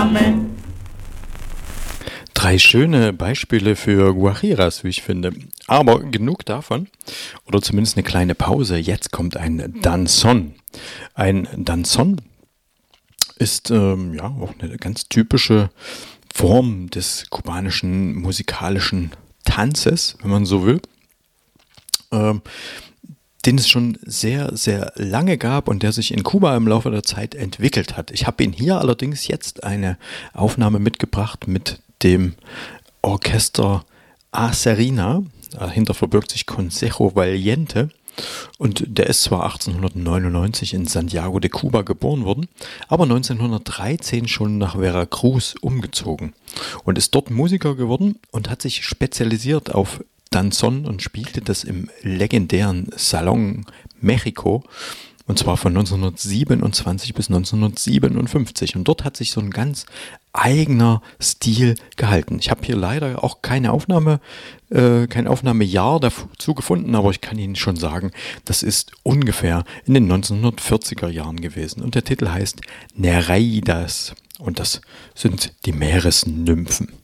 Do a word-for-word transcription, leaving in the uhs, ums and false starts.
Drei schöne Beispiele für Guajiras, wie ich finde. Aber genug davon. Oder zumindest eine kleine Pause. Jetzt kommt ein Danzón. Ein Danzón ist ähm, ja auch eine ganz typische Form des kubanischen musikalischen Tanzes, wenn man so will. Ähm, den es schon sehr, sehr lange gab und der sich in Kuba im Laufe der Zeit entwickelt hat. Ich habe Ihnen hier allerdings jetzt eine Aufnahme mitgebracht mit dem Orchester Acerina. Dahinter verbirgt sich Consejo Valiente und der ist zwar achtzehnhundertneunundneunzig in Santiago de Cuba geboren worden, aber neunzehnhundertdreizehn schon nach Veracruz umgezogen und ist dort Musiker geworden und hat sich spezialisiert auf Danzón und spielte das im legendären Salón México und zwar von neunzehnhundertsiebenundzwanzig bis neunzehnhundertsiebenundfünfzig und dort hat sich so ein ganz eigener Stil gehalten. Ich habe hier leider auch keine Aufnahme, äh, kein Aufnahmejahr dazu gefunden, aber ich kann Ihnen schon sagen, das ist ungefähr in den neunzehnhundertvierziger Jahren gewesen und der Titel heißt Nereidas und das sind die Meeresnymphen.